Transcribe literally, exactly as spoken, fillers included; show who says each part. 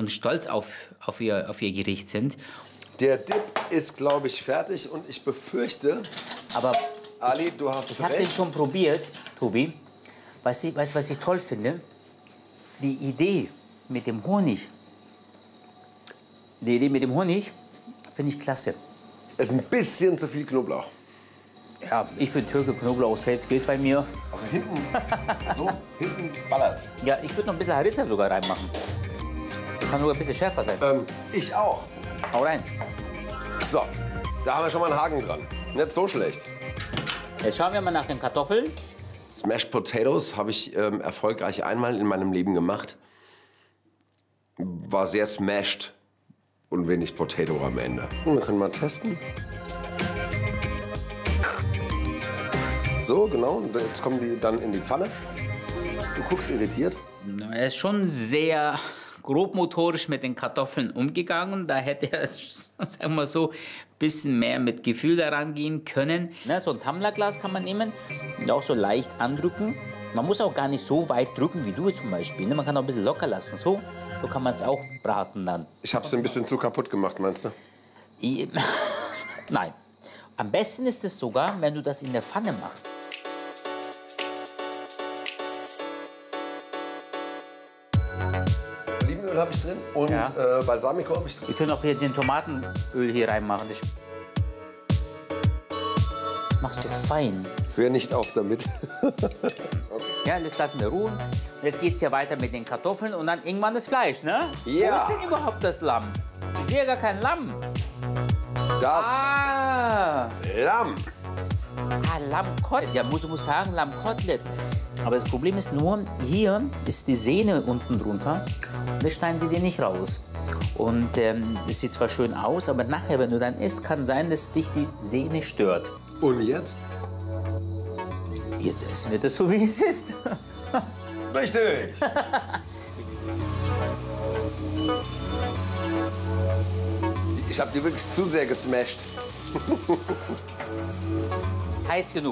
Speaker 1: und stolz auf, auf, ihr, auf ihr Gericht sind.
Speaker 2: Der Dip ist, glaube ich, fertig und ich befürchte,
Speaker 1: Aber
Speaker 2: Ali, du hast
Speaker 1: ich habe den
Speaker 2: recht.
Speaker 1: schon probiert, Tobi. Weißt du, weißt, was ich toll finde? Die Idee mit dem Honig. Die Idee mit dem Honig finde ich klasse.
Speaker 2: Es ist ein bisschen zu viel Knoblauch.
Speaker 1: Ja, ich bin Türke, Knoblauch geht, geht bei mir.
Speaker 2: Also hinten, so, hinten ballert's.
Speaker 1: Ja, ich würde noch ein bisschen Harissa sogar reinmachen. Das kann sogar ein bisschen schärfer sein.
Speaker 2: Ähm, ich auch.
Speaker 1: Hau rein.
Speaker 2: So, da haben wir schon mal einen Haken dran. Nicht so schlecht.
Speaker 1: Jetzt schauen wir mal nach den Kartoffeln.
Speaker 2: Smashed Potatoes habe ich ähm, erfolgreich einmal in meinem Leben gemacht. War sehr smashed und wenig Potato am Ende. Wir können mal testen. So, genau. Und jetzt kommen die dann in die Pfanne. Du guckst irritiert.
Speaker 1: Na, er ist schon sehr grobmotorisch mit den Kartoffeln umgegangen. Da hätte er, sagen wir mal so, ein bisschen mehr mit Gefühl daran gehen können. Na, so ein Tumblerglas kann man nehmen und auch so leicht andrücken. Man muss auch gar nicht so weit drücken wie du zum Beispiel. Ne? Man kann auch ein bisschen locker lassen. So, so kann man es auch braten dann.
Speaker 2: Ich habe es ein bisschen zu kaputt gemacht, meinst du?
Speaker 1: I Nein. Am besten ist es sogar, wenn du das in der Pfanne machst.
Speaker 2: Olivenöl habe ich drin und
Speaker 1: Ja.
Speaker 2: äh, Balsamico habe ich drin.
Speaker 1: Wir können auch hier den Tomatenöl hier reinmachen. Das machst du fein.
Speaker 2: Hör nicht auf damit.
Speaker 1: Ja, das lassen wir ruhen. Und jetzt geht's ja weiter mit den Kartoffeln und dann irgendwann das Fleisch, ne?
Speaker 2: Ja.
Speaker 1: Wo ist denn überhaupt das Lamm? Ich sehe ja gar kein Lamm.
Speaker 2: Das
Speaker 1: Ah,
Speaker 2: Lamm.
Speaker 1: ah Lammkotelett. Ja, muss, du musst sagen, Lammkotelett. Aber das Problem ist nur, hier ist die Sehne unten drunter. Und das schneiden sie dir nicht raus. Und ähm, das sieht zwar schön aus, aber nachher, wenn du dann isst, kann sein, dass dich die Sehne stört.
Speaker 2: Und jetzt?
Speaker 1: Jetzt essen wir das so, wie es ist.
Speaker 2: Richtig. Ich habe die wirklich zu sehr gesmashed.
Speaker 1: Heiß genug.